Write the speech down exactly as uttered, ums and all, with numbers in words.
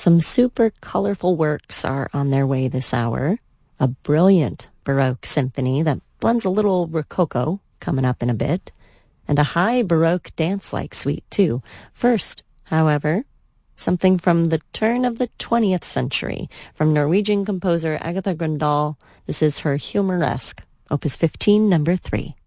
Some super colorful works are on their way this hour. A brilliant Baroque symphony that blends a little Rococo, coming up in a bit, and a high Baroque dance-like suite, too. First, however, something from the turn of the twentieth century, from Norwegian composer Agatha Grøndahl. This is her Humoresque, Opus fifteen, number three.